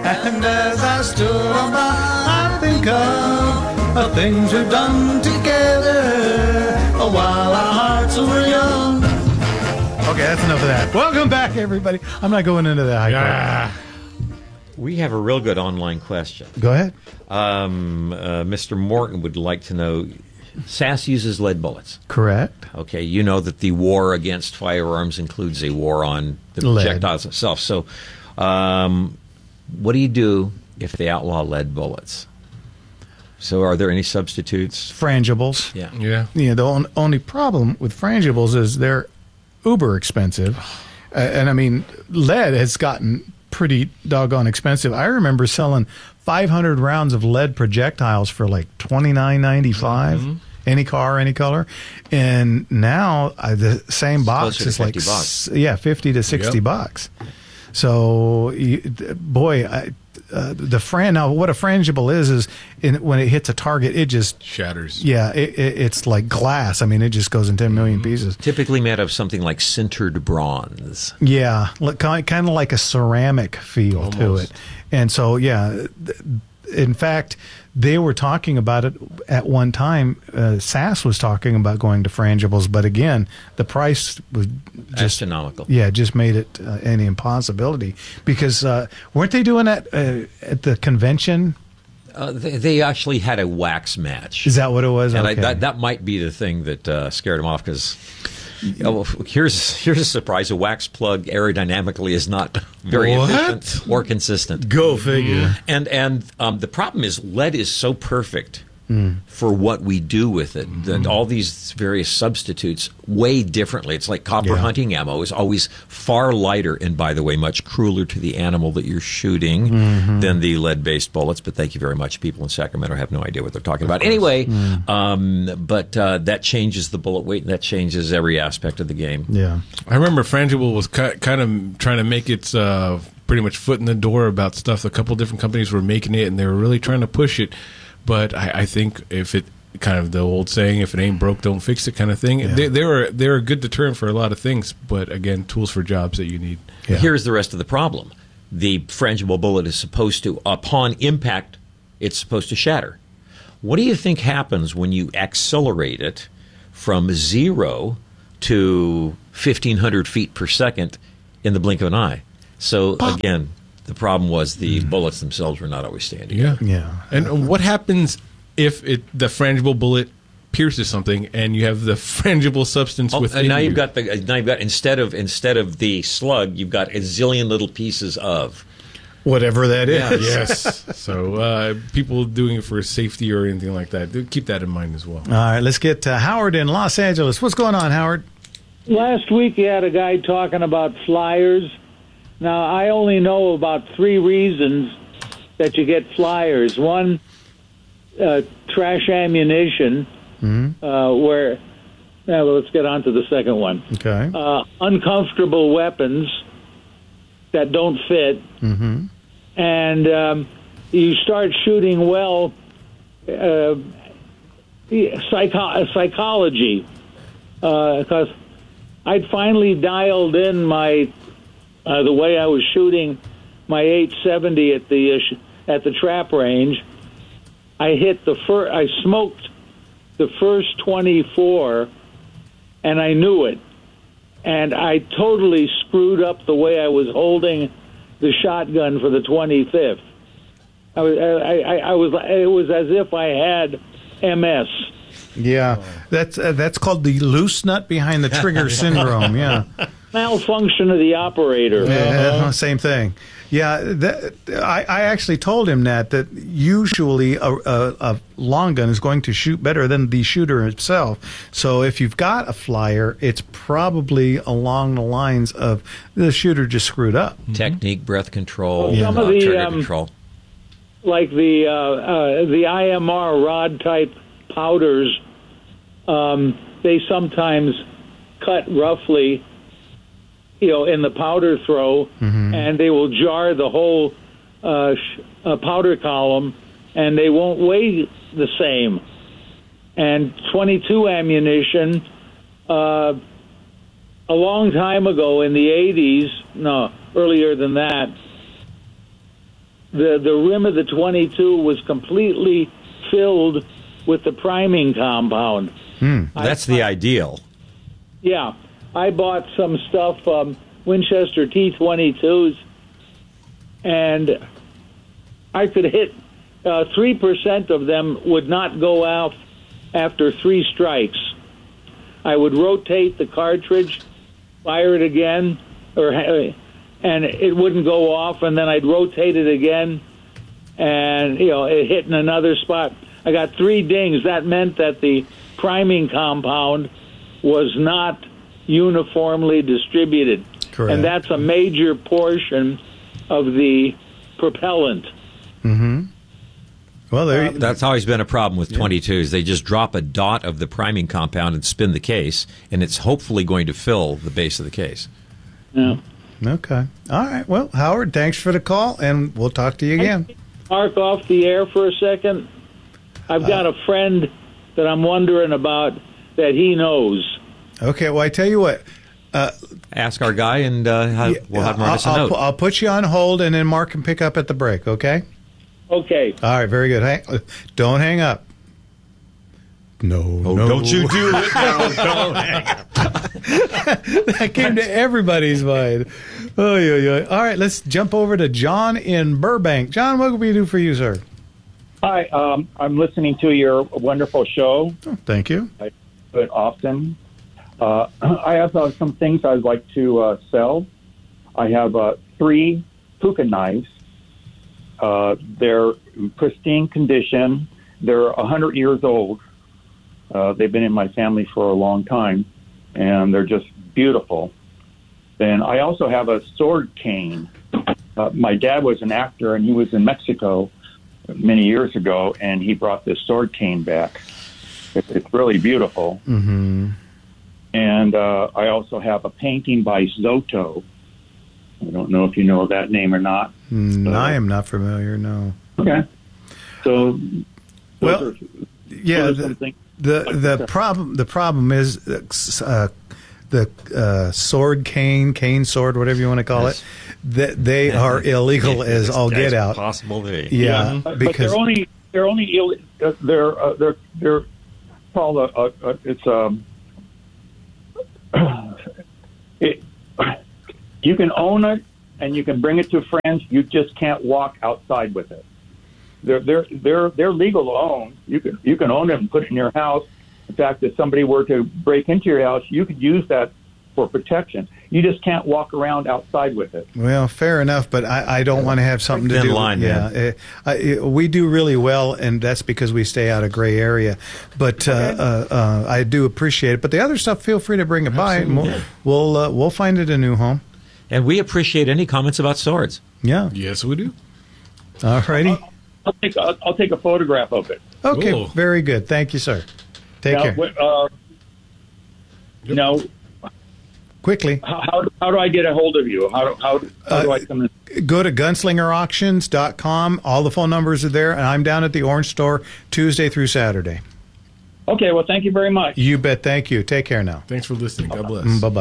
And as I stood on by, I think of the things we've done together while our hearts were young. Okay, that's enough of that. Welcome back, everybody. I'm not going into that. We have a real good online question. Go ahead. Mr. Morton would like to know, SAS uses lead bullets. Correct. Okay, you know that the war against firearms includes a war on the projectiles itself. So what do you do if they outlaw lead bullets? So are there any substitutes? Frangibles. Yeah. The only problem with frangibles is they're uber expensive. And I mean, lead has gotten pretty doggone expensive. I remember selling 500 rounds of lead projectiles for like $29.95. Any car, any color. And now the same box is like $50 to $60. So, the now what a frangible is when it hits a target, it just shatters. Yeah, it's like glass. I mean, it just goes in 10 million pieces. Typically made of something like sintered bronze. Yeah, kind of like a ceramic feel to it. And so, in fact, they were talking about it at one time. SAS was talking about going to frangibles, but again, the price was just astronomical. Yeah, just made it an impossibility because weren't they doing that at the convention? They actually had a wax match. Is that what it was? And okay. that might be the thing that scared them off because. Here's a surprise. A wax plug aerodynamically is not very efficient or consistent. Go figure. And the problem is lead is so perfect for what we do with it that all these various substitutes weigh differently. It's like copper hunting ammo is always far lighter and, by the way, much crueler to the animal that you're shooting than the lead-based bullets. But thank you very much. People in Sacramento have no idea what they're talking about. Anyway, but that changes the bullet weight and that changes every aspect of the game. Yeah. I remember Frangible was kind of trying to make its pretty much foot in the door about stuff. A couple different companies were making it, and they were really trying to push it. But I think if it kind of the old saying, if it ain't broke, don't fix it kind of thing. Yeah. They're a good deterrent for a lot of things. But again, tools for jobs that you need. Yeah. Here's the rest of the problem. The frangible bullet is supposed to, upon impact, it's supposed to shatter. What do you think happens when you accelerate it from 0 to 1,500 feet per second in the blink of an eye? So, again, the problem was the bullets themselves were not always standing. Yeah. And what happens if the frangible bullet pierces something and you have the frangible substance within now you? you've got instead of the slug, you've got a zillion little pieces of whatever that is. Yes. So people doing it for safety or anything like that, keep that in mind as well. All right, let's get Howard in Los Angeles. What's going on, Howard? Last week you had a guy talking about flyers. Now, I only know about 3 reasons that you get flyers. One, trash ammunition, where... well, let's get on to the second one. Okay. Uncomfortable weapons that don't fit. And you start shooting well, psychology. Because I'd finally dialed in my... the way I was shooting my 870 at the trap range, I smoked the first 24, and I knew it, and I totally screwed up the way I was holding the shotgun for the 25th. It was as if I had MS. Yeah, that's called the loose nut behind the trigger syndrome. Yeah. Malfunction of the operator. Yeah, same thing. Yeah, I actually told him that usually a long gun is going to shoot better than the shooter himself. So if you've got a flyer, it's probably along the lines of the shooter just screwed up. Technique, breath control, some of the trigger control. Like the IMR rod type powders, they sometimes cut roughly, in the powder throw, and they will jar the whole powder column, and they won't weigh the same. And 22 ammunition, a long time ago in the 80s, no, earlier than that, the rim of the 22 was completely filled with the priming compound. That's the ideal. Yeah, I bought some stuff, Winchester T22s, and I could hit 3% of them would not go off after 3 strikes. I would rotate the cartridge, fire it again, and it wouldn't go off, and then I'd rotate it again, and it hit in another spot. I got 3 dings. That meant that the priming compound was not uniformly distributed. Correct. And that's a major portion of the propellant. Well, That's always been a problem with 22s. They just drop a dot of the priming compound and spin the case, and it's hopefully going to fill the base of the case. Yeah. okay. All right. Well, Howard, thanks for the call, and we'll talk to you again. Mark off the air for a second. I've got a friend that I'm wondering about that he knows. Okay. Well, I tell you what. Ask our guy, and we'll have Marcus a note. I'll put you on hold, and then Mark can pick up at the break, okay? Okay. All right, very good. Don't hang up. No, no. Don't you do it now. Don't hang up. That came to everybody's mind. Oh, yeah. All right, let's jump over to John in Burbank. John, what can we do for you, sir? Hi, I'm listening to your wonderful show. Oh, thank you. I do it often. I have some things I'd like to sell. I have 3 puka knives. They're in pristine condition. They're 100 years old. They've been in my family for a long time, and they're just beautiful. Then I also have a sword cane. My dad was an actor, and he was in Mexico many years ago, and he brought this sword cane back. It's really beautiful. Mm-hmm. And I also have a painting by Zotto. I don't know if you know that name or not. I am not familiar, no. Okay. So, Well, yeah, those are some things. the problem is the sword cane sword, whatever you want to call it, that they are illegal as all get out. Possible to be. Yeah, But because they're only they're called you can own it and you can bring it to friends. You just can't walk outside with it. They're legal to own. You can own it and put it in your house. In fact, if somebody were to break into your house, you could use that for protection. You just can't walk around outside with it. well, fair enough, but I don't want to have something to Thin do. line, yeah, we do really well, and that's because we stay out of gray area. But I do appreciate it. But the other stuff, feel free to bring it by, and we'll find it a new home. And we appreciate any comments about swords. Yeah. Yes, we do. All righty. I'll take a photograph of it. Okay. Cool. Very good. Thank you, sir. Take care. Now, Quickly. how do I get a hold of you? How do I come in? Go to gunslingerauctions.com. All the phone numbers are there, and I'm down at the Orange Store Tuesday through Saturday. Okay, well, thank you very much. You bet. Thank you. Take care now. Thanks for listening. God bless. Bye-bye.